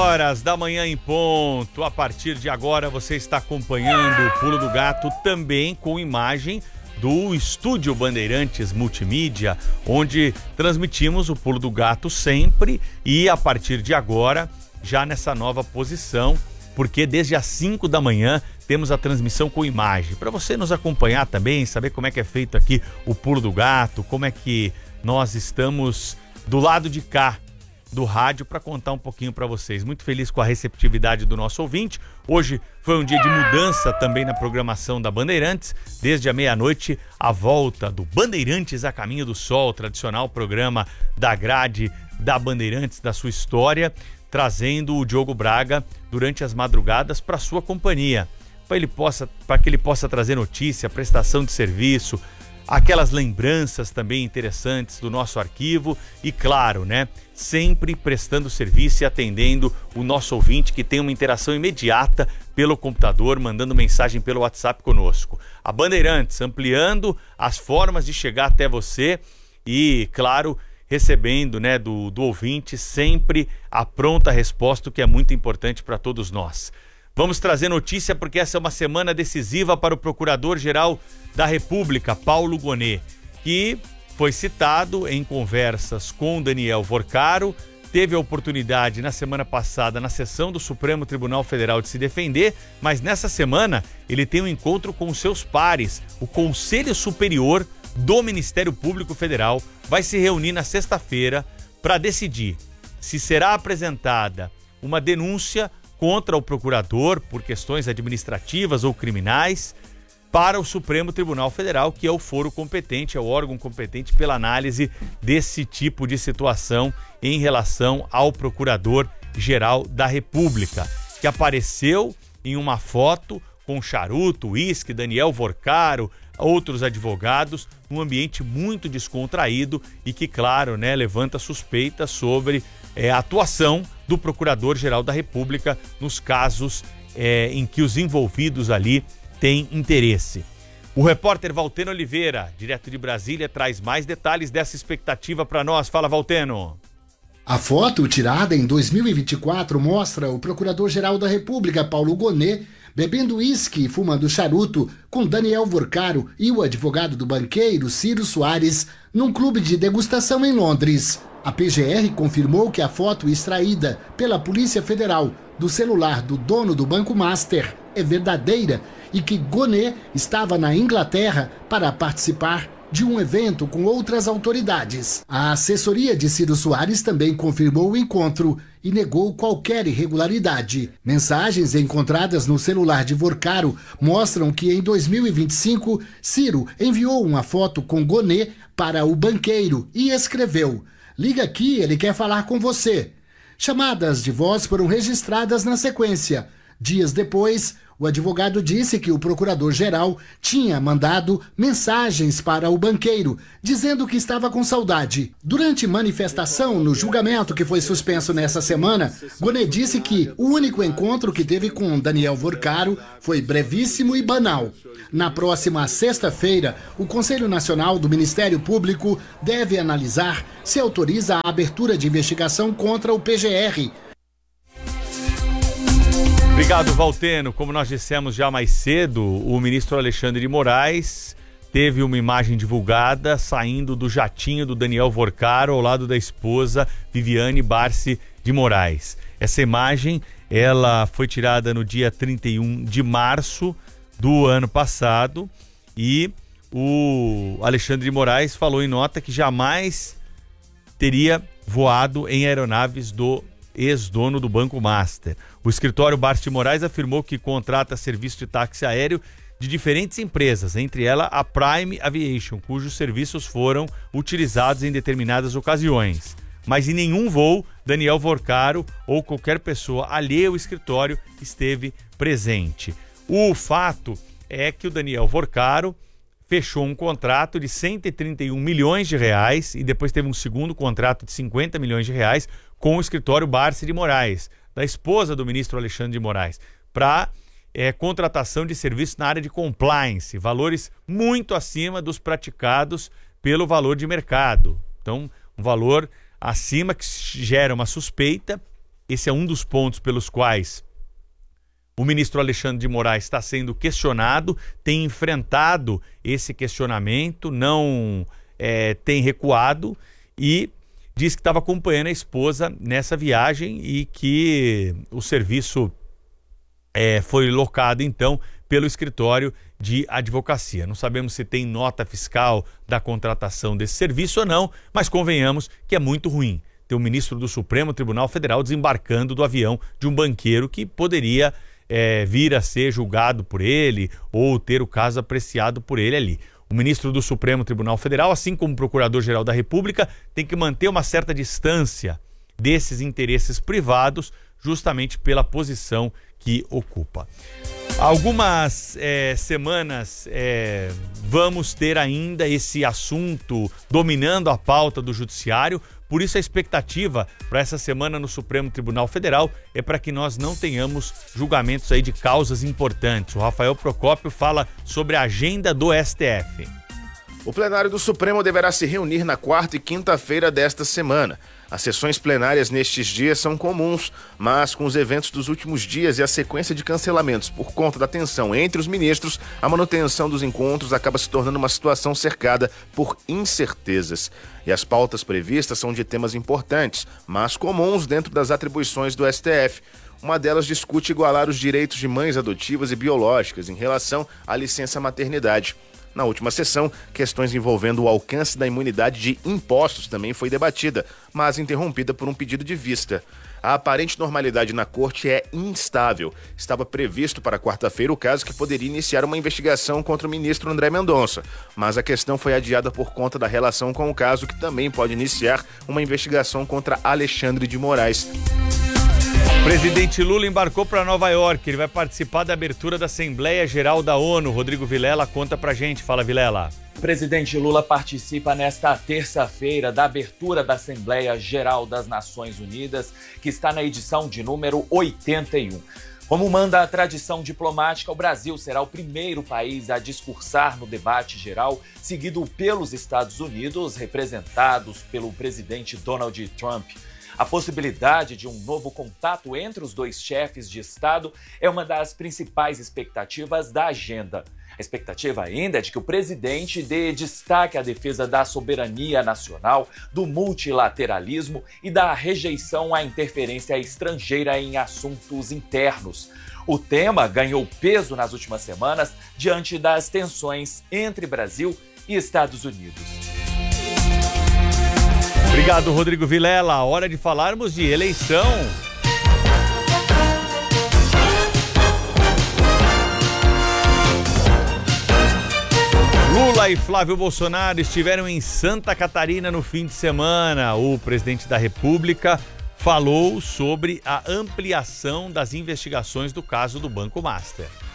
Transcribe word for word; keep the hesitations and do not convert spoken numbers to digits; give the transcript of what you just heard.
horas da manhã em ponto. A partir de agora você está acompanhando o Pulo do Gato também com imagem do Estúdio Bandeirantes Multimídia, onde transmitimos o Pulo do Gato sempre e a partir de agora já nessa nova posição, porque desde as cinco da manhã temos a transmissão com imagem. Para você nos acompanhar também, saber como é que é feito aqui o Pulo do Gato, como é que nós estamos do lado de cá do rádio para contar um pouquinho para vocês. Muito feliz com a receptividade do nosso ouvinte. Hoje foi um dia de mudança também na programação da Bandeirantes. Desde a meia-noite, a volta do Bandeirantes a Caminho do Sol, tradicional programa da grade da Bandeirantes, da sua história, trazendo o Diogo Braga durante as madrugadas para sua companhia, para ele possa, para que ele possa trazer notícia, prestação de serviço, aquelas lembranças também interessantes do nosso arquivo e, claro, né, sempre prestando serviço e atendendo o nosso ouvinte que tem uma interação imediata pelo computador, mandando mensagem pelo WhatsApp conosco. A Bandeirantes ampliando as formas de chegar até você e, claro, recebendo, né, do, do ouvinte sempre a pronta resposta, que é muito importante para todos nós. Vamos trazer notícia porque essa é uma semana decisiva para o Procurador-Geral da República, Paulo Gonet, que foi citado em conversas com Daniel Vorcaro, teve a oportunidade na semana passada na sessão do Supremo Tribunal Federal de se defender, mas nessa semana ele tem um encontro com os seus pares. O Conselho Superior do Ministério Público Federal vai se reunir na sexta-feira para decidir se será apresentada uma denúncia contra o procurador por questões administrativas ou criminais para o Supremo Tribunal Federal, que é o foro competente, é o órgão competente pela análise desse tipo de situação em relação ao Procurador-Geral da República, que apareceu em uma foto com Charuto, Uísque, Daniel Vorcaro, outros advogados, num ambiente muito descontraído e que, claro, né, levanta suspeitas sobre é, a atuação do Procurador-Geral da República nos casos é, em que os envolvidos ali têm interesse. O repórter Valteno Oliveira, direto de Brasília, traz mais detalhes dessa expectativa para nós. Fala, Valteno. A foto tirada em dois mil e vinte e quatro mostra o Procurador-Geral da República, Paulo Gonet, bebendo uísque e fumando charuto com Daniel Vorcaro e o advogado do banqueiro Ciro Soares num clube de degustação em Londres. A P G R confirmou que a foto extraída pela Polícia Federal do celular do dono do Banco Master é verdadeira e que Gonet estava na Inglaterra para participar de um evento com outras autoridades. A assessoria de Ciro Soares também confirmou o encontro e negou qualquer irregularidade. Mensagens encontradas no celular de Vorcaro mostram que em dois mil e vinte e cinco, Ciro enviou uma foto com Gonet para o banqueiro e escreveu: "Liga aqui, ele quer falar com você." Chamadas de voz foram registradas na sequência. Dias depois, o advogado disse que o procurador-geral tinha mandado mensagens para o banqueiro, dizendo que estava com saudade. Durante manifestação no julgamento que foi suspenso nessa semana, Gonet disse que o único encontro que teve com Daniel Vorcaro foi brevíssimo e banal. Na próxima sexta-feira, o Conselho Nacional do Ministério Público deve analisar se autoriza a abertura de investigação contra o P G R. Obrigado, Valteno. Como nós dissemos já mais cedo, o ministro Alexandre de Moraes teve uma imagem divulgada saindo do jatinho do Daniel Vorcaro ao lado da esposa Viviane Barsi de Moraes. Essa imagem, ela foi tirada no dia trinta e um de março do ano passado e o Alexandre de Moraes falou em nota que jamais teria voado em aeronaves do ex-dono do Banco Master. O escritório Barsi de Moraes afirmou que contrata serviço de táxi aéreo de diferentes empresas, entre elas a Prime Aviation, cujos serviços foram utilizados em determinadas ocasiões. Mas em nenhum voo, Daniel Vorcaro ou qualquer pessoa alheia ao escritório esteve presente. O fato é que o Daniel Vorcaro fechou um contrato de cento e trinta e um milhões de reais e depois teve um segundo contrato de cinquenta milhões de reais com o escritório Barsi de Moraes, da esposa do ministro Alexandre de Moraes, para é, contratação de serviços na área de compliance, valores muito acima dos praticados pelo valor de mercado. Então, um valor acima que gera uma suspeita esse é um dos pontos pelos quais o ministro Alexandre de Moraes está sendo questionado, tem enfrentado esse questionamento, não é, tem recuado e diz que estava acompanhando a esposa nessa viagem e que o serviço é, foi locado, então, pelo escritório de advocacia. Não sabemos se tem nota fiscal da contratação desse serviço ou não, mas convenhamos que é muito ruim ter o ministro do Supremo Tribunal Federal desembarcando do avião de um banqueiro que poderia é, vir a ser julgado por ele ou ter o caso apreciado por ele ali. O ministro do Supremo Tribunal Federal, assim como o Procurador-Geral da República, tem que manter uma certa distância desses interesses privados, justamente pela posição que ocupa. Algumas é, semanas é, vamos ter ainda esse assunto dominando a pauta do judiciário, por isso a expectativa para essa semana no Supremo Tribunal Federal é para que nós não tenhamos julgamentos aí de causas importantes. O Rafael Procópio fala sobre a agenda do S T F. O plenário do Supremo deverá se reunir na quarta e quinta-feira desta semana. As sessões plenárias nestes dias são comuns, mas com os eventos dos últimos dias e a sequência de cancelamentos por conta da tensão entre os ministros, a manutenção dos encontros acaba se tornando uma situação cercada por incertezas. E as pautas previstas são de temas importantes, mas comuns dentro das atribuições do S T F. Uma delas discute igualar os direitos de mães adotivas e biológicas em relação à licença maternidade. Na última sessão, questões envolvendo o alcance da imunidade de impostos também foi debatida, mas interrompida por um pedido de vista. A aparente normalidade na corte é instável. Estava previsto para quarta-feira o caso que poderia iniciar uma investigação contra o ministro André Mendonça, mas a questão foi adiada por conta da relação com o caso que também pode iniciar uma investigação contra Alexandre de Moraes. O presidente Lula embarcou para Nova York. Ele vai participar da abertura da Assembleia Geral da ONU. Rodrigo Vilela conta pra gente. Fala, Vilela. O presidente Lula participa nesta terça-feira da abertura da Assembleia Geral das Nações Unidas, que está na edição de número oitenta e um. Como manda a tradição diplomática, o Brasil será o primeiro país a discursar no debate geral, seguido pelos Estados Unidos, representados pelo presidente Donald Trump. A possibilidade de um novo contato entre os dois chefes de Estado é uma das principais expectativas da agenda. A expectativa ainda é de que o presidente dê destaque à defesa da soberania nacional, do multilateralismo e da rejeição à interferência estrangeira em assuntos internos. O tema ganhou peso nas últimas semanas diante das tensões entre Brasil e Estados Unidos. Obrigado, Rodrigo Vilela. Hora de falarmos de eleição. Lula e Flávio Bolsonaro estiveram em Santa Catarina no fim de semana. O presidente da República falou sobre a ampliação das investigações do caso do Banco Master.